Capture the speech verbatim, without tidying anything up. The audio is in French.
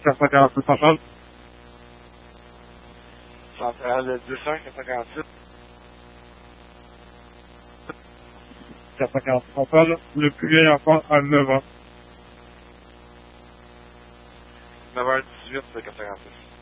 quatre cent quarante-six centrale. Centrale deux cents, quatre cent quarante-six. quatre cent quarante-six centrale. Le plus vieil enfant a neuf ans. neuf heures dix-huit, quatre cent quarante-six.